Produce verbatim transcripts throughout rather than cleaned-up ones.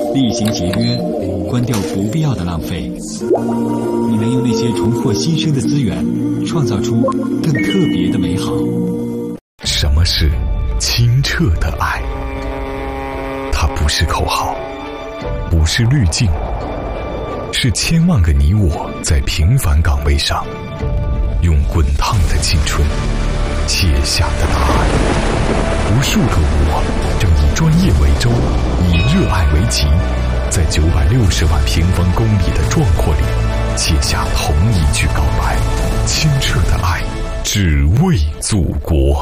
厉行节约，关掉不必要的浪费。你能用那些重获新生的资源，创造出更特别的美好。 什么是清澈的爱？它不是口号，不是滤镜，是千万个你我在平凡岗位上，用滚烫的青春写下的答案。无数个我正以专业为舟，以热爱为旗，在九百六十万平方公里的壮阔里，写下同一句告白：清澈的爱，只为祖国。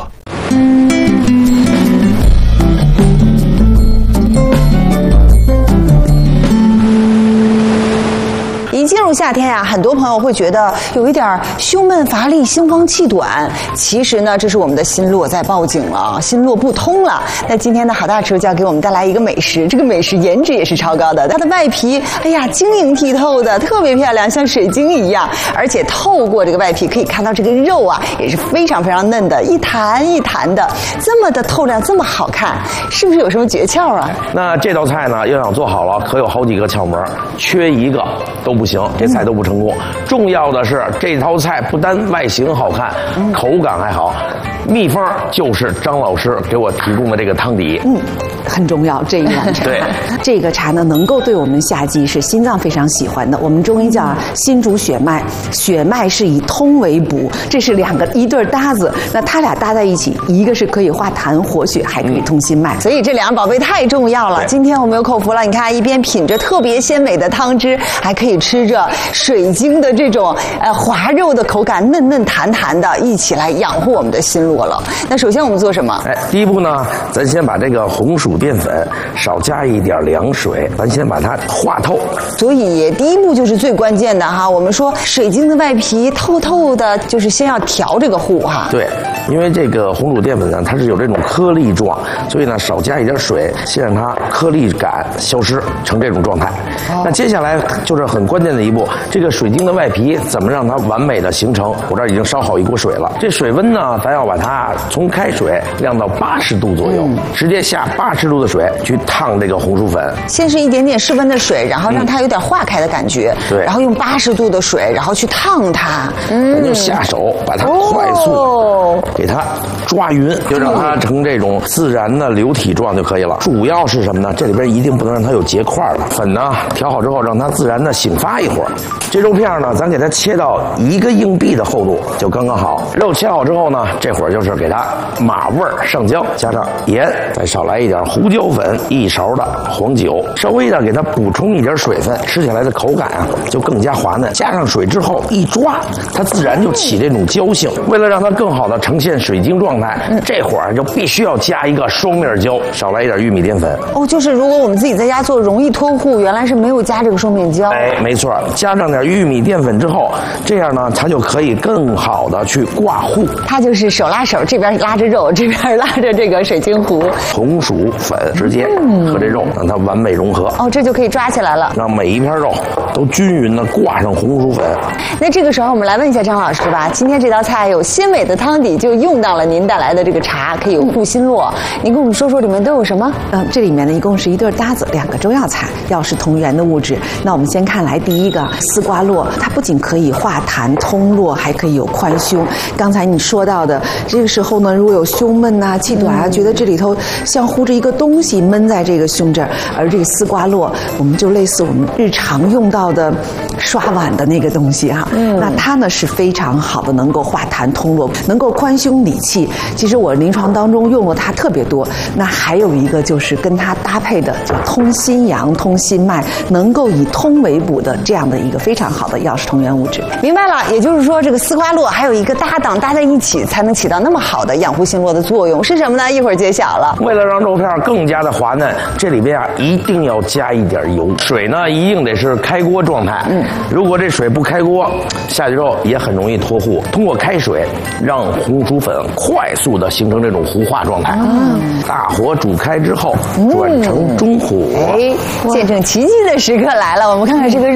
一进入夏天呀、啊，很多朋友会觉得有一点胸闷乏力、心慌气短。其实呢，这是我们的心络在报警了，心络不通了。那今天的好大厨就要给我们带来一个美食，这个美食颜值也是超高的。它的外皮，哎呀，晶莹剔透的，特别漂亮，像水晶一样。而且透过这个外皮可以看到这个肉啊，也是非常非常嫩的，一弹一弹的，这么的透亮，这么好看，是不是有什么诀窍啊？ 那这道菜呢，要想做好了，可有好几个窍门，缺一个都不行，这菜都不成功。重要的是，这道菜不单外形好看，口感还好。秘方就是张老师给我提供的这个汤底， 嗯，很重要这一碗茶。 对， 这个茶呢，能够对我们夏季是心脏非常喜欢的。我们中医叫心主血脉，血脉是以通为补，这是两个一对搭子。那它俩搭在一起，一个是可以化痰活血，还可以通心脉。 嗯、所以这两样宝贝太重要了。今天我们有口福了，你看一边品着特别鲜美的汤汁，还可以吃着水晶的这种呃滑肉的口感，嫩嫩弹弹的，一起来养护我们的心络了。那首先我们做什么？ 哎，第一步呢，咱先把这个红薯淀粉少加一点凉水，咱先把它化透。 所以第一步就是最关键的哈。我们说水晶的外皮透透的，就是先要调这个糊哈。 对，因为这个红薯淀粉呢，它是有这种颗粒状，所以呢少加一点水，先让它颗粒感消失，成这种状态。哦、那接下来就是很关键的一步，这个水晶的外皮怎么让它完美的形成？我这儿已经烧好一锅水了，这水温呢，咱要把它从开水晾到八十度左右，嗯、直接下八十度的水去烫这个红薯粉。 先是一点点室温的水，然后让它有点化开的感觉，嗯、对，然后用八十度的水，然后去烫它。嗯， 咱就下手把它快速给它抓匀，哦、就让它成这种自然的流体状就可以了。主要是什么呢？这里边一定不能让它有结块了。粉呢调好之后，让它自然的醒发一会儿。这肉片呢，咱给它切到一个硬币的厚度就刚刚好。肉切好之后呢，这会儿就是给它码味儿上椒，加上盐，再少来一点胡椒粉，一勺的黄酒，稍微的给它补充一点水分，吃起来的口感啊就更加滑嫩。加上水之后一抓，它自然就起这种胶性。为了让它更好的呈现水晶状态，嗯、这会儿就必须要加一个双面胶，少来一点玉米淀粉。 哦，就是如果我们自己在家做容易脱糊，原来是没有加这个双面胶。 哎，没错，加上点玉米淀粉之后，这样呢，它就可以更好的去挂糊。 它就是手拉手，这边拉着肉，这边拉着这个水晶糊， 红薯粉直接和这肉让它完美融合。 哦，这就可以抓起来了， 让每一片肉都均匀的挂上红薯粉。 那这个时候我们来问一下张老师吧，今天这道菜有鲜美的汤底，就用到了您带来的这个茶，可以护心络。您跟我们说说里面都有什么？ 嗯，这里面呢一共是一对搭子，两个中药材，药是同源的物质。那我们先看来第一个丝瓜络，它不仅可以化痰通络，还可以有宽胸。刚才你说到的这个时候呢，如果有胸闷啊、气短啊，嗯、觉得这里头像糊着一个东西闷在这个胸这儿，而这个丝瓜络，我们就类似我们日常用到的刷碗的那个东西哈、啊。嗯，那它呢是非常好的，能够化痰通络，能够宽胸理气。其实我临床当中用了它特别多。那还有一个就是跟它搭配的叫通心阳、通心脉，能够以通为补的这样的一个非常好的药食同源物质。 明白了，也就是说这个丝瓜络还有一个搭档搭在一起，才能起到那么好的养护心络的作用，是什么呢？一会儿揭晓了。 为了让肉片更加的滑嫩，这里边啊一定要加一点油，水呢一定得是开锅状态。嗯，如果这水不开锅，下去之后也很容易脱糊。通过开水，让红薯粉快速的形成这种糊化状态。嗯，大火煮开之后，转成中火。 哎，见证奇迹的时刻来了。我们看看这个肉片，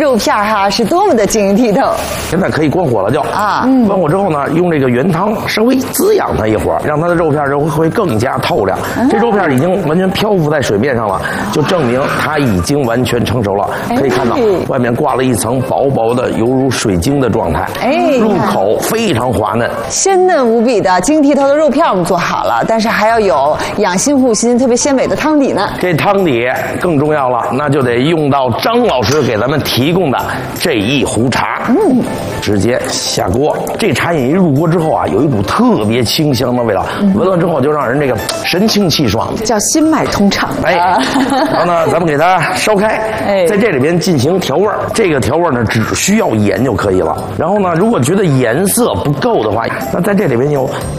哈，是多么的晶莹剔透。 现在可以关火了就啊， 关火之后呢，用这个原汤稍微滋养它一会儿，让它的肉片就会更加透亮。嗯、这肉片已经完全漂浮在水面上了，就证明它已经完全成熟了。可以看到外面挂了一层薄薄的犹如水晶的状态，哎，入口非常滑嫩， 鲜嫩无比的晶剔透的肉片我们做好了，但是还要有养心护心、特别鲜美的汤底呢。 这汤底更重要了，那就得用到张老师给咱们提供的这一壶茶。嗯，直接下锅，这茶饮一入锅之后啊，有一股特别清香的味道，嗯、闻了之后就让人这个神清气爽， 叫心脉通畅。 哎，然后呢，咱们给它烧开，哎，在这里边进行调味儿。这个调味儿呢，只需要盐就可以了。然后呢，如果觉得颜色不够的话，那在这里边有